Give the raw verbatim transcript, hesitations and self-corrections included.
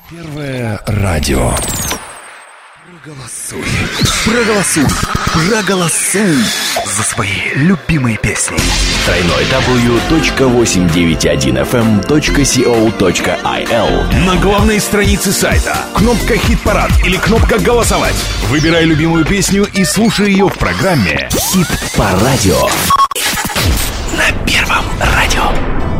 Первое радио. Проголосуй. Проголосуй. Проголосуй за свои любимые песни. Тройной дабл ю точка восемьсот девяносто один эф эм точка си о точка ай эл. На главной странице сайта кнопка «Хит-парад» или кнопка «Голосовать». Выбирай любимую песню и слушай ее в программе «Хит по радио» на Первом радио.